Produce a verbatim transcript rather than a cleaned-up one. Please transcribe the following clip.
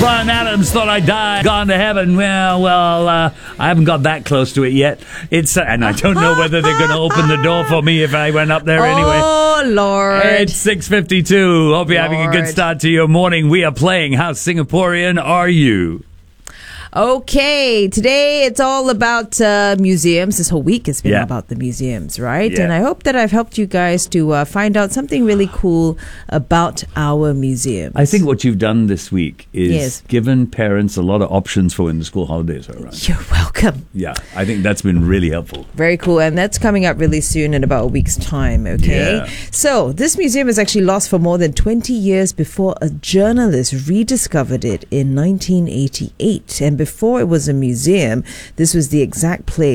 Bryan Adams, Thought I'd Die, Gone to Heaven. Well, well, uh, I haven't got that close to it yet. It's uh, and I don't know whether they're going to open the door for me if I went up there anyway. Oh, Lord. It's six fifty-two. Hope you're Lord. having a good start to your morning. We are playing How Singaporean Are You? Okay, today it's all about uh, museums. This whole week has been Yeah. about the museums, right? Yeah. And I hope that I've helped you guys to uh, find out something really cool about our museums. I think what you've done this week is Yes. given parents a lot of options for when the school holidays are around. You're welcome. Yeah, I think that's been really helpful. Very cool. And that's coming up really soon in about a week's time, okay? Yeah. So, this museum is actually lost for more than twenty years before a journalist rediscovered it in nineteen eighty-eight. And before it was a museum, this was the exact place